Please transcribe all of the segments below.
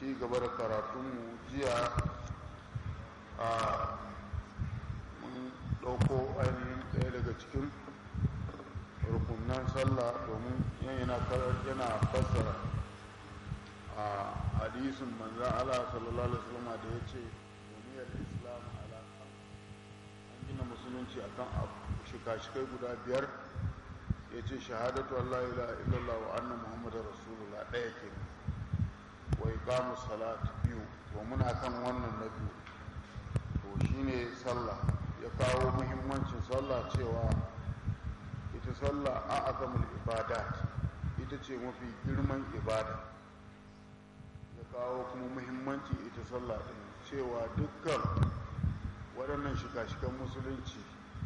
ci gaba da karatunmu jiya a mun ɗauko ainihin ɗaya daga cikin rukunan sallah domin yana fassara a hadisin manzan Allah sallallahu alaihi wasallam da ya ce buniyar islam ala an gina musulunci akan shika-shikai guda biyar. Ya ce shahadatu Allah ila illallah wa anna muhammadar rasulullah ɗaya ke wa iqamus salat biyu, to muna kan wannan na biyu, to shine sallah. Ya kawo muhimmancin sallah cewa ita sallah a'azamul ibadat, ita ce mafi girman ibada. Ya kawo kuma muhimmanci ita sallah din cewa dukkan waɗannan shika-shikan musulunci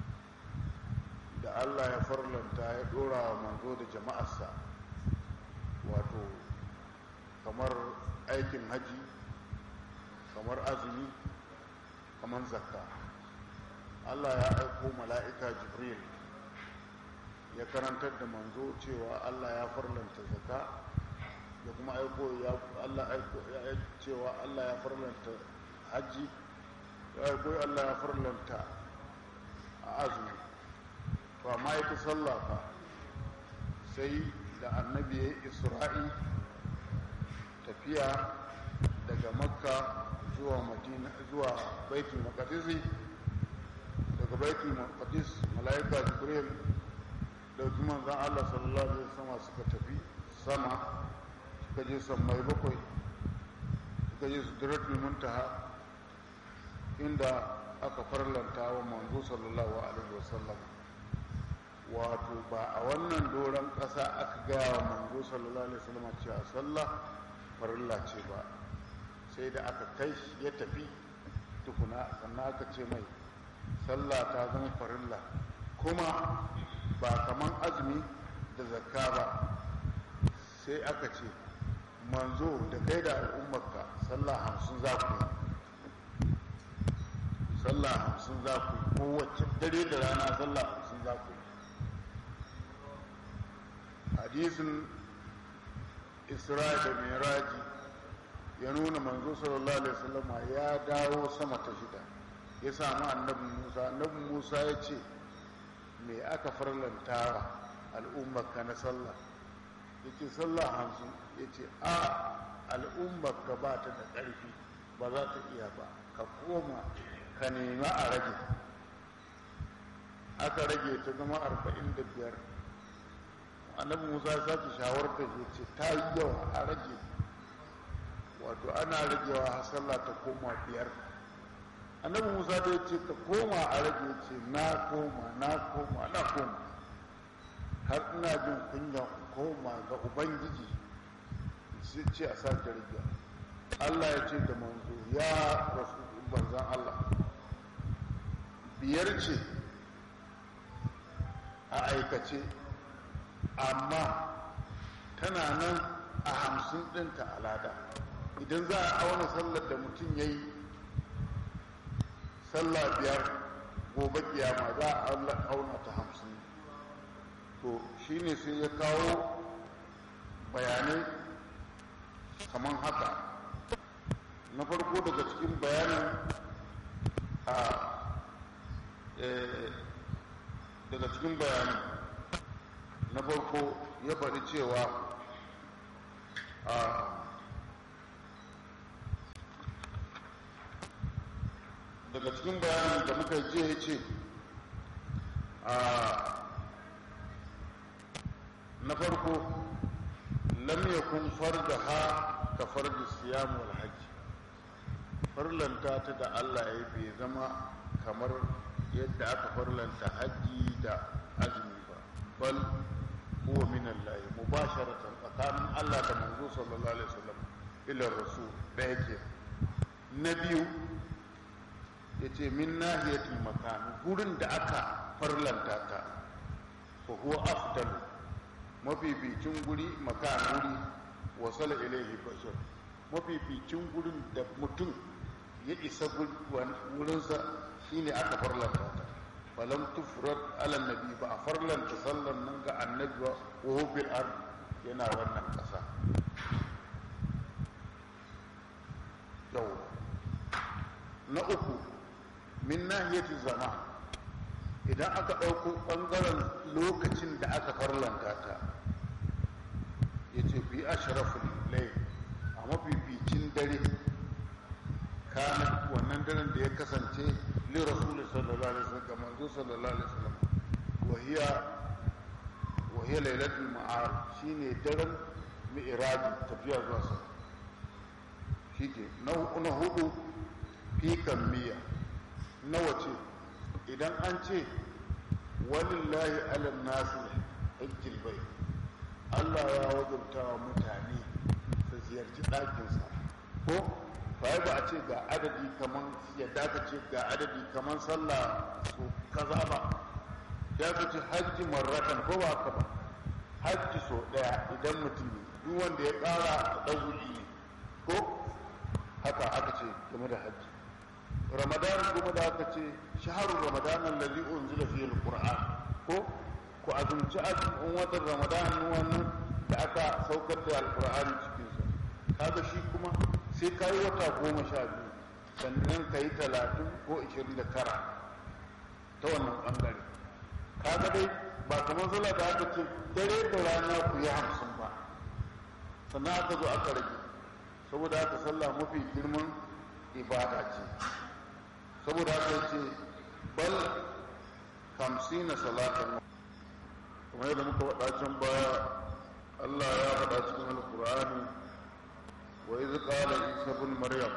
da Allah ya farlanta ya ɗora wa manzo da jama'arsa, wato kamar aikin haji, kamar azumi, kamar zakka. Allah ya aiko mala'ika Jibril ya karantar da manzo cewa Allah ya farlanta zakka, ya kuma cewa Allah ya farlanta haji, ya aiko Allah ya farlanta azumi. To amma ita sallah fa sai da annabi ya yi isra'i, tafiya daga makka zuwa madina zuwa baitul maqdis, daga baitul maqdis malaika jibril da manzon Allah sallallahu alaihi wasallam suka tafi sama, suka je sammai bakwai, suka je sidratul muntaha inda aka farlanta wa manzo sallallahu alaihi wasallam. Wato ba a wannan doron ƙasa aka gaya wa manzo sallallahu alaihi wasallam cewa sallah farilla ce ba, sai da aka kai ya tafi tukuna sannan aka ce mai sallah ta zama farilla, kuma ba kaman azumi da zakka ba. sai aka ce manzo da kai da al'ummarka sallah 50 za ku yi, sallah 50 za ku yi, kowace dare da rana sallah 50 za ku yi. hadisin Isra'i da Miraji ya nuna manzo sallallahu alaihi wasallam ya dawo sama ta shida, ya samu annabi Musa ya ce me aka farlanta al'ummarka na sallah? yace sallah 50. yace a al'ummarka ba ta da ƙarfi, ba za ta iya ba, ka koma ka nemi a rage. aka rage ta zama 45. annabi Musa ya sake shawarta ya ce ta yi yawa a rage, wato ana ragewa har sallah ta koma 5. annabi Musa da ya ce ta koma a rage, ya ce na koma har ina jin kunya koma ga ubangiji, sai ce a sake rage. Allah ya ce da manzo, ya rasu manzon Allah, 5 ce a aikace, amma tana nan a 50 ɗinta alada. idan za a auna sallar da mutum ya yi sallah 5 gobe kiyama za a auna ta 50. to shi ne sai ya kawo bayanai kamar haka. na farko daga cikin bayanin na farko ya faɗi cewa daga cikin bayanin da muka je ya ce na farko lam yakun fardaha ka fardi siyam wal hajj, farlanta ta da Allah ya bai zama kamar yadda aka farlanta hajji da azumi ba, bal huwa min Allah mubasharatan, tsakanin Allah da manzo sallallahu alaihi wasallam ila rasul da yake. na biyu yace min nahiyatul makan, gurin da aka farlanta ta fa huwa afdalu, mafificin guri, makan guri wasala ilaihi bashar, mafificin gurin da mutum ya isa wurinsa shine aka farlanta ta. falam tufrad ala nabi, ba a farlanta sallan nan ga annabi wa huwa bil ard, yana wannan kasa. na uku min nahiyati zaman, idan aka ɗauko ɓangaren lokacin da aka farlanta ta, ya ce fi ashraful layl, a mafificin dare, kana wannan daren da ya kasance li rasul sallallahu alaihi wasallam, ga manzo sallallahu alaihi wasallam, wa hiya lailatul ma'arij, shine daren mi'raj, tafiya zuwa sama. shike na hudu fi kammiya, nawa ce? idan an ce walillahi ala nasi hajjil bai, Allah ya wajabta wa mutane su ziyarci ɗakinsa, ko ba ba a ce ga adadi kaman yadda aka ce ga adadi kaman sallah su kaza ba, ya ka ce hajji marratan, ko ba ka ba hajji so ɗaya idan mutum ne, duk wanda ya ƙara ɗauri ne, ko haka aka ce game da hajji. Ramadan kuma da aka ce shaharu Ramadan allazi unzila fihi alquran, ko ku azumci azumin watan Ramadan wannan da aka saukar da alqur'ani cikin sa, kaga shi kuma sai kai wata 12 sannan kai 30 ko 29 ta wannan bangare. Kaga dai ba kamar sallah da aka ce dare da rana ku yi 50 ba, sannan aka zo aka rage, saboda haka sallah mafi girman ibada ce. saboda haka ce bal 50 salatan, kuma yadda muka faɗa can baya, Allah ya faɗa cikin alkur'ani, wa iz qala isa ibn maryam,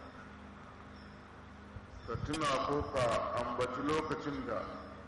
ka tuna ko ka ambaci lokacin da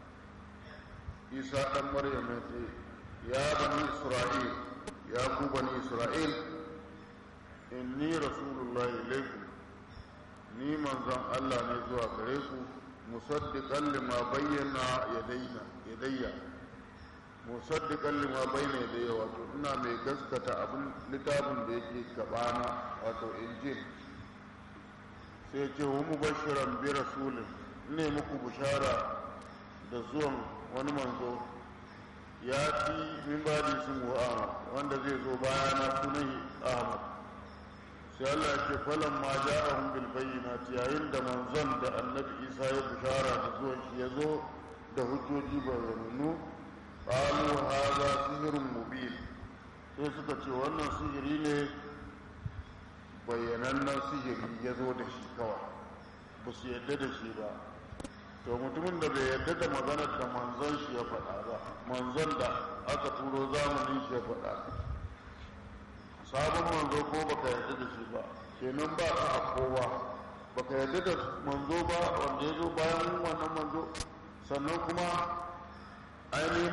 isa ɗan maryam ya ce ya bani isra'il, ya ku bani isra'il, inni rasulullahi ilaikum, ni manzon Allah ne zuwa gare ku, musaddiqan lima bayyana yadayya, musaddiqan lima bayyana yadayya, wato ina mai gaskata abin littafin da yake gabana, wato injil. sai ce wa mubashiran bi rasulin, ne muku bishara da zuwan wani manzo, ya fi min badi sun Ahmad, wanda zai zo bayana sunan Ahmad. sai Allah ya ce falan ma ja'ahum bil bayyinati, yayin da manzon da annabi Isa ya bishara da zuwan shi ya zo da hujjoji bayanannu, qalu hadha sihrun mubin, sai suka ce wannan sihiri ne, bayyanannen sihiri ya zo da shi kawai, ba su yadda da shi ba. to mutumin da bai yadda da maganar da manzon shi ya faɗa ba, manzon da aka turo zamanin shi ya faɗa, sabon manzo ko baka yarda da shi ba, kenan ba ka a kowa, baka yarda da manzo ba wanda ya zo bayan wannan manzo, sannan kuma ainihin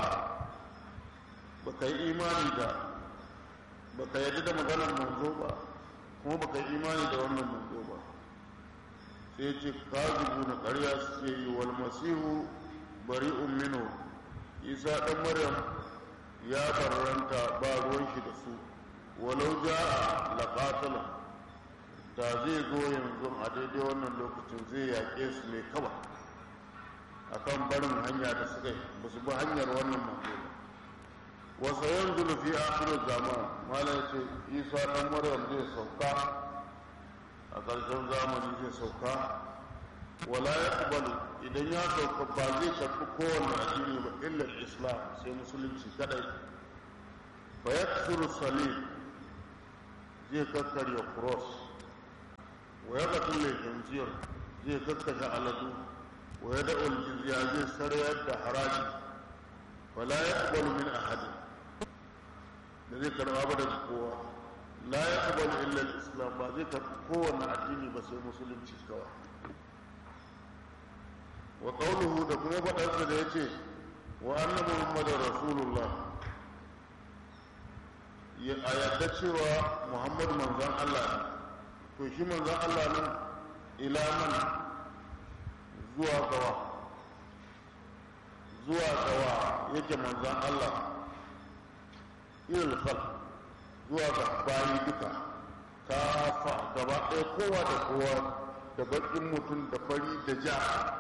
baka yi imani da, baka yarda da maganar manzo ba, kuma baka yi imani da wannan manzo ba. sai ce kazibu na ƙarya suke yi, wal masihu bari'un minhu, isa ɗan maryam ya barranta, ba ruwan shi da su, walau ja'a laqatala, da zai zo yanzu a daidai wannan lokacin zai yaƙe su ne kawai akan barin hanya da suka yi, ba su bi hanyar wannan manzo ba. wasu yanzu fi akhirin zaman, malam ya ce isa ɗan maryam zai sauka a ƙarshen zamani, zai sauka, wala ya idan ya sauka ba zai karɓi kowane addini ba illa islam, sai musulunci kadai. fa yaksuru salib, zai kakkarya cross, wa ya katule jinjiyar, zai kakkashe aladu, wa ya da'ul jizya, zai sarayar da haraji, wala ya min ahadin, da zai karɓa ba daga kowa, la ya illa islam, ba zai karɓi kowane addini ba sai musulunci kawai. wa qawluhu, da kuma faɗarsa da ya ce wa anna muhammadar rasulullah, a yadda cewa muhammadu manzan Allah ne. to shi manzan Allah nan ila man, zuwa gawa yake manzan Allah, ilal khalq, zuwa ga bayi duka, kafa gaba ɗaya, kowa da kowa, da baƙin mutum da fari da ja,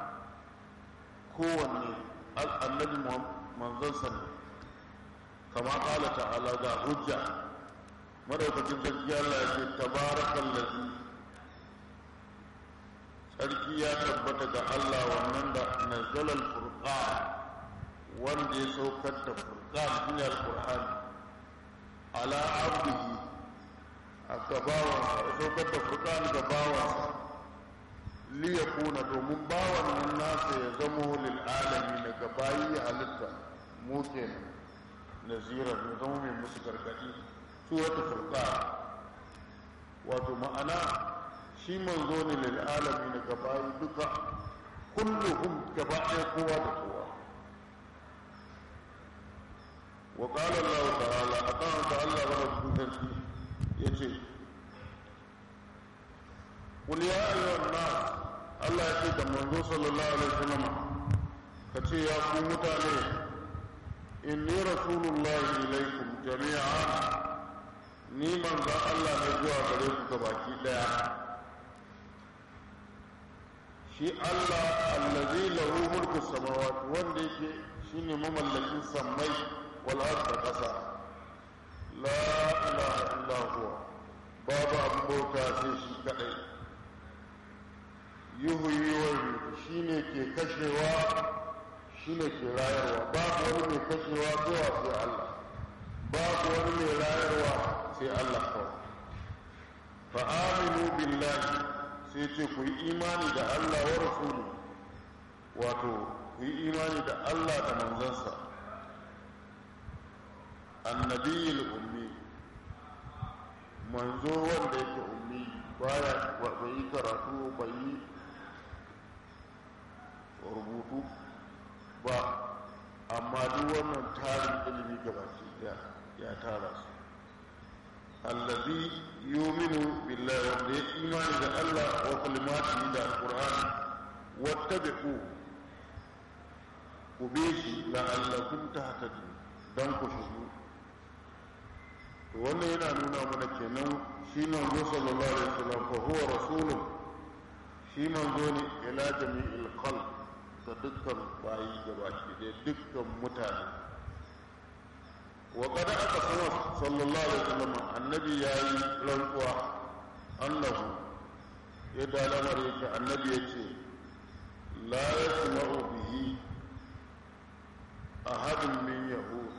kowanne annabi manzon sa ne. kama ƙala ta'ala, ga hujja madaukakin sarki Allah ya ce tabarakal ladzi sarki ya tabbata ga Allah wannan da nazzalal furqan wanda ya saukar da furqan shine alqur'ani ala abdihi a gabawansa ya saukar da furqan ga bawansa li yakuna domin bawan nan nasa ya zamo lil alamin ga bayi halitta mu kenan nazira ya zama mai musu gargadi suratul furqan wato ma'ana shi manzo ne lil alamin ga bayi duka kulluhum gaba ɗaya kowa da kowa wa qala Allah ta'ala akan ta Allah ba da sarki yace qul ya ayyuhan nas Allah ya ce da manzo sallallahu alaihi wasallam kace ya ku mutane inni rasulullahi ilaikum jami'an ni manzo Allah ne zuwa gare ku gabaki daya shi Allah allazi lahu mulku samawati wanda yake shine mamallakin sammai wal ardi qasa la ilaha illa huwa babu abin bauta sai shi kadai yuhyi wa yumiitu shine ke kashewa shine ke rayarwa babu wani mai kashewa sai Allah babu wani mai rayarwa sai Allah kawai fa aminu billahi sai ce ku yi imani da Allah wa rasulu wato ku yi imani da Allah da manzansa annabiyul ummi manzo wanda yake ummi baya bai yi karatu bai yi rubutu ba amma duk wannan tarin ilimi gabaki ya tara su allazi yuminu billahi wanda ya imani da Allah wa kalimatihi da alqur'ani wattabi'u ku bi shi la'allakum tahtadun dan ku shigo to wannan yana nuna mana kenan shi manzo sallallahu alaihi wasallam fa huwa rasulun shi manzo ne ila jami'il khalq ga dukkan bayi gabaki da dukkan mutane وقد أقسم صلى الله عليه وسلم النبي ياي رنقوا أنه يدعى لمريك النبي يتي لا يسمع به أحد من يهود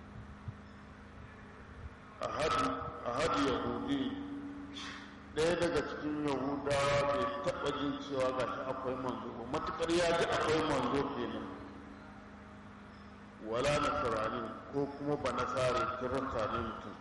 أحد يهودي ɗaya daga cikin yahudawa bai taɓa jin cewa ga shi akwai manzo ba matuƙar ya ji akwai manzo kenan wala nasarani ko kuma ba nasare kiranta ne mutum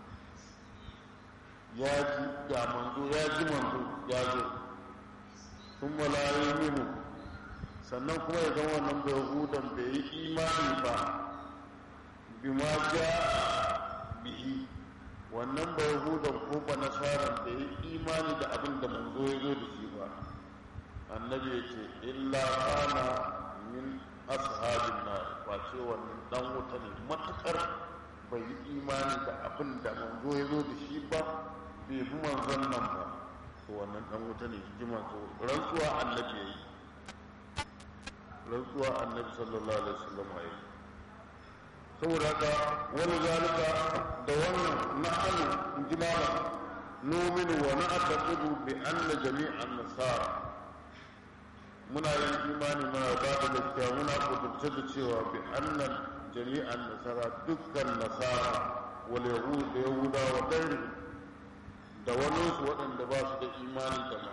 ya ji ga manzo ya ji manzo ya zo sun malayi minu sannan kuma ya zama wannan bai hudan bai yi imani ba bi ma ja bihi wannan bai hudan ko ba nasaran bai yi imani da abin da manzo ya zo da shi ba annabi ya ce illa kana min ashabin na face wannan dan wuta ne matukar bai yi imani da abin da manzo ya zo da shi ba bai bi manzon nan ba to wannan dan wuta ne ji manzo rantsuwa annabi yayi rantsuwa annabi sallallahu alaihi wasallam yayi saboda haka wani zalika da wannan na'anu ji malam numinu wa na'taqidu bi anna jami'an nasara muna yin imani muna ba da gaskiya muna kudurce da cewa bi annan jami'an nasara dukkan nasara wal yahud da yahudawa da wani su waɗanda ba su da imani da